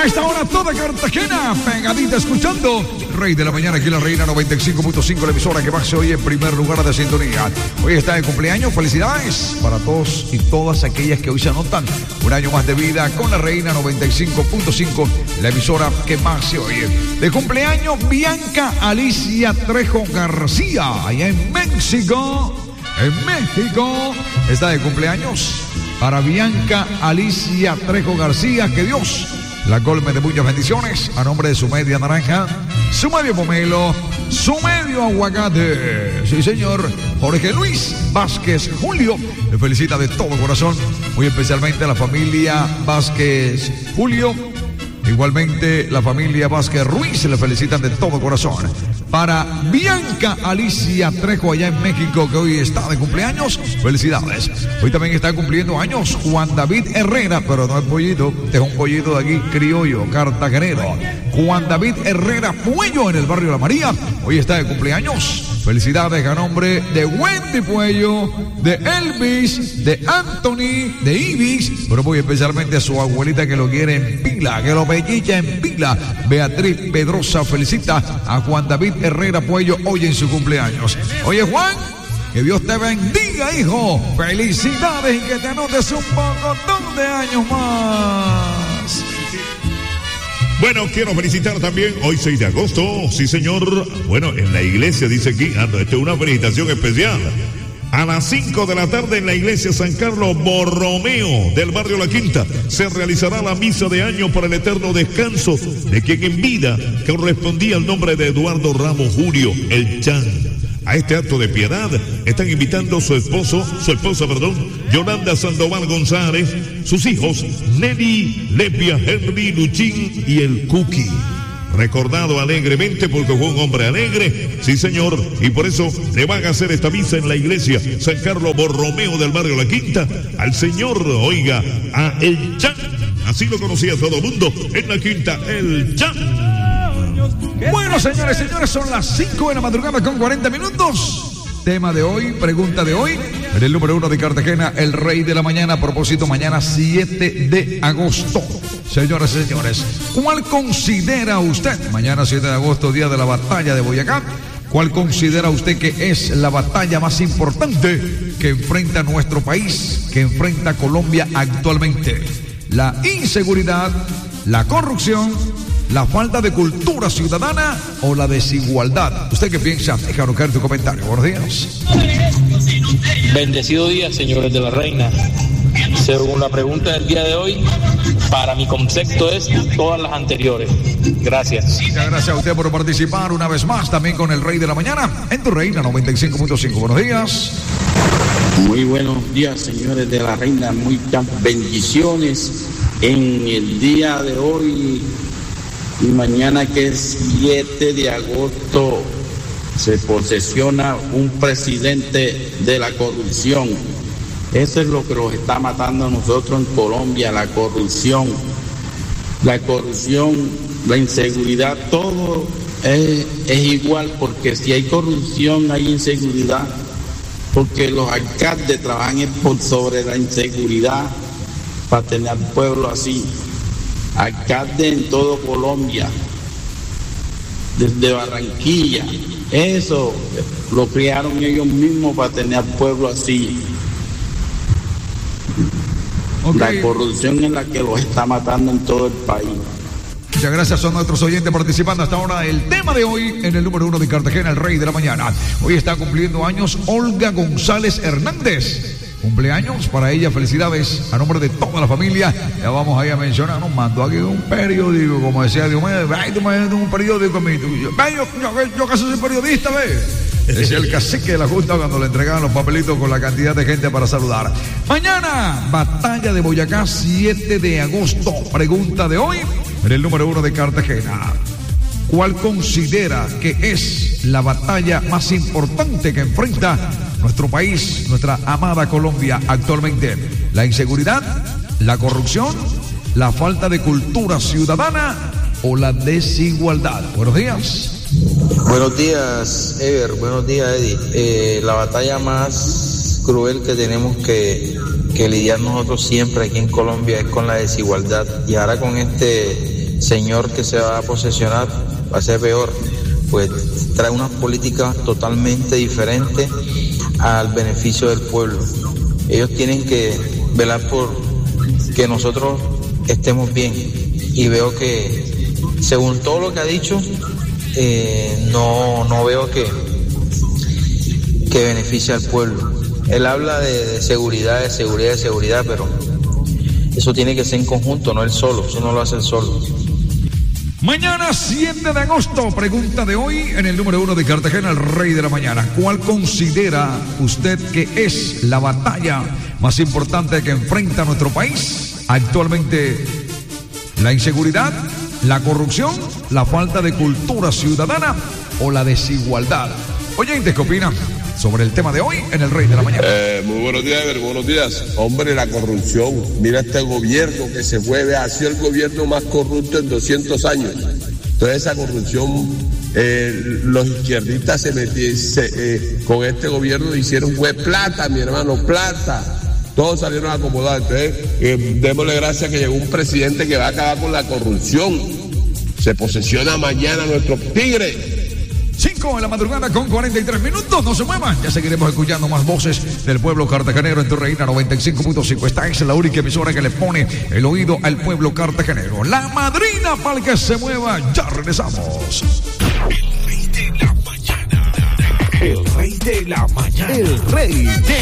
A esta hora toda Cartagena pegadita escuchando Rey de la Mañana aquí en la Reina 95.5, la emisora que más se oye en primer lugar de sintonía. Hoy está de cumpleaños, felicidades para todos y todas aquellas que hoy se anotan un año más de vida con la Reina 95.5, la emisora que más se oye. De cumpleaños Bianca Alicia Trejo García, allá en México. En México está de cumpleaños para Bianca Alicia Trejo García, que Dios la colme de muchas bendiciones a nombre de su media naranja, su medio pomelo, su medio aguacate. Sí, señor. Jorge Luis Vázquez Julio le felicita de todo corazón, muy especialmente a la familia Vázquez Julio. Igualmente la familia Vázquez Ruiz le felicitan de todo corazón. Para Bianca Alicia Trejo allá en México, que hoy está de cumpleaños, felicidades. Hoy también está cumpliendo años Juan David Herrera, pero no es pollito, es un pollito de aquí criollo, cartagenero. Juan David Herrera Puello en el barrio La María, hoy está de cumpleaños. Felicidades a nombre de Wendy Puello, de Elvis, de Anthony, de Ibis, pero muy especialmente a su abuelita que lo quiere en pila, que lo pellicha en pila. Beatriz Pedrosa felicita a Juan David Herrera Puello hoy en su cumpleaños. Oye, Juan, que Dios te bendiga, hijo. Felicidades y que te anotes un pocotón de años más. Bueno, quiero felicitar también hoy 6 de agosto, sí señor, bueno, en la iglesia dice aquí, esta es una felicitación especial. A las 5 de la tarde en la iglesia San Carlos Borromeo del barrio La Quinta se realizará la misa de año para el eterno descanso de quien en vida correspondía al nombre de Eduardo Ramos Julio, el Chan. A este acto de piedad están invitando su esposa, Yolanda Sandoval González, sus hijos Nelly, Lepia, Henry, Luchín y el Cookie. Recordado alegremente porque fue un hombre alegre, sí señor, y por eso le van a hacer esta misa en la iglesia San Carlos Borromeo del barrio La Quinta al señor, oiga, a el Chan. Así lo conocía todo el mundo en La Quinta, el Chan. Bueno, señores, son las 5 de la madrugada con 40 minutos. Tema de hoy, pregunta de hoy, en el número 1 de Cartagena, el Rey de la Mañana. A propósito, mañana 7 de agosto. Señoras y señores, ¿cuál considera usted, mañana 7 de agosto, día de la batalla de Boyacá, cuál considera usted que es la batalla más importante que enfrenta nuestro país, que enfrenta Colombia actualmente? La inseguridad, la corrupción, la falta de cultura ciudadana o la desigualdad. ¿Usted qué piensa? Déjanos caer tu comentario. Buenos días. Bendecido día, señores de la Reina. Según la pregunta del día de hoy, para mi concepto es todas las anteriores. Gracias. Muchas gracias a usted por participar una vez más también con el Rey de la Mañana en tu Reina 95.5. Buenos días. Muy buenos días, señores de la Reina. Muchas bendiciones en el día de hoy. Y mañana, que es 7 de agosto, se posesiona un presidente de la corrupción. Eso es lo que nos está matando a nosotros en Colombia, la corrupción. La corrupción, la inseguridad, todo es igual, porque si hay corrupción hay inseguridad, porque los alcaldes trabajan por sobre la inseguridad para tener al pueblo así. Alcalde en todo Colombia, desde Barranquilla, eso lo crearon ellos mismos para tener al pueblo así. Okay. La corrupción es la que los está matando en todo el país. Muchas gracias, son nuestros oyentes participando hasta ahora. El tema de hoy en el número 1 de Cartagena, el Rey de la Mañana. Hoy está cumpliendo años Olga González Hernández. Cumpleaños para ella, felicidades a nombre de toda la familia. Ya vamos ahí a mencionar, nos mandó aquí un periódico, como decía Diomedes. Ay, tú me mandas un periódico a mí. Yo casi soy periodista, ¿ves? Decía el cacique de la Junta cuando le entregaban los papelitos con la cantidad de gente para saludar. Mañana, batalla de Boyacá, 7 de agosto. Pregunta de hoy en el número 1 de Cartagena. ¿Cuál considera que es la batalla más importante que enfrenta nuestro país, nuestra amada Colombia actualmente? ¿La inseguridad, la corrupción, la falta de cultura ciudadana o la desigualdad? Buenos días. Buenos días, Ever. Buenos días, Eddie. La batalla más cruel que tenemos que lidiar nosotros siempre aquí en Colombia es con la desigualdad. Y ahora con este señor que se va a posesionar va a ser peor, pues trae unas políticas totalmente diferentes al beneficio del pueblo. Ellos tienen que velar por que nosotros estemos bien, y veo que según todo lo que ha dicho, no veo que beneficie al pueblo. Él habla de seguridad, pero eso tiene que ser en conjunto, no él solo, eso no lo hace él solo. Mañana 7 de agosto, pregunta de hoy en el número 1 de Cartagena, el rey de la mañana. ¿Cuál considera usted que es la batalla más importante que enfrenta nuestro país actualmente? ¿La inseguridad, la corrupción, la falta de cultura ciudadana o la desigualdad? Oyentes, ¿qué opinan sobre el tema de hoy en el Rey de la Mañana? Muy buenos días, Ever, buenos días. Hombre, la corrupción. Mira este gobierno que se mueve, ha sido el gobierno más corrupto en 200 años. Entonces esa corrupción, los izquierdistas con este gobierno hicieron fue plata, mi hermano, plata. Todos salieron acomodados. Entonces, démosle gracias que llegó un presidente que va a acabar con la corrupción. Se posesiona mañana nuestro tigre. 5 de la madrugada con 43 minutos, no se muevan, ya seguiremos escuchando más voces del pueblo cartagenero en tu Reina 95.5. Esta es la única emisora que le pone el oído al pueblo cartagenero. La madrina para el que se mueva, ya regresamos. El Rey de la Mañana. El Rey de la Mañana. El Rey de